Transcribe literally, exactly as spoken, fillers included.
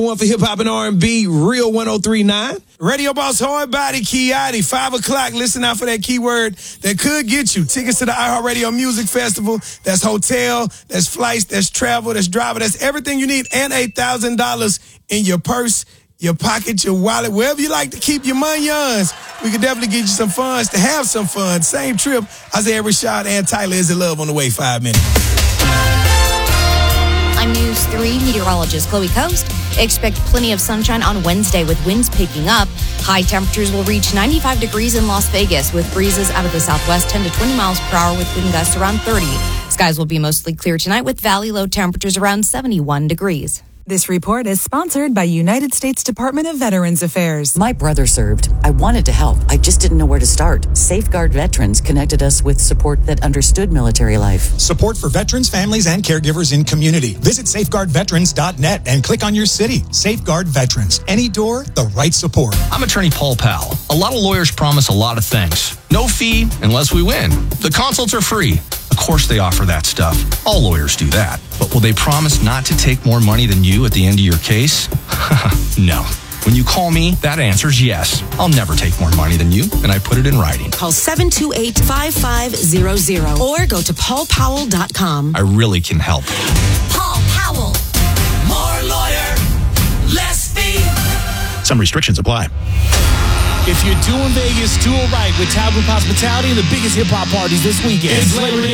One for hip-hop and R and B, Real one oh three point nine. Radio Boss Hard Body, Kiati, five o'clock. Listen out for that keyword that could get you tickets to the iHeartRadio Music Festival. That's hotel, that's flights, that's travel, that's driver, that's everything you need, and eight thousand dollars in your purse, your pocket, your wallet, wherever you like to keep your monions. We could definitely get you some funds to have some fun. Same trip. Isaiah Rashad and Tyler Is in Love on the way, five minutes. I'm News three meteorologist Chloe Coast. Expect plenty of sunshine on Wednesday with winds picking up. High temperatures will reach ninety-five degrees in Las Vegas with breezes out of the southwest ten to twenty miles per hour with wind gusts around thirty. Skies will be mostly clear tonight with valley low temperatures around seventy-one degrees. This report is sponsored by United States Department of Veterans Affairs. My brother served. I wanted to help. I just didn't know where to start. Safeguard Veterans connected us with support that understood military life. Support for veterans, families, and caregivers in community. Visit safeguard veterans dot net and click on your city. Safeguard Veterans. Any door, the right support. I'm attorney Paul Powell. A lot of lawyers promise a lot of things. No fee unless we win. The consults are free. Of course they offer that stuff. All lawyers do that. But will they promise not to take more money than you at the end of your case? No. When you call me, that answer's yes. I'll never take more money than you, and I put it in writing. Call seven two eight, five five zero zero or go to paul powell dot com. I really can help. Paul Powell. More lawyer, less fee. Some restrictions apply. If you're doing Vegas, do it right with Talbot Hospitality and the biggest hip-hop parties this weekend. It's Labor Day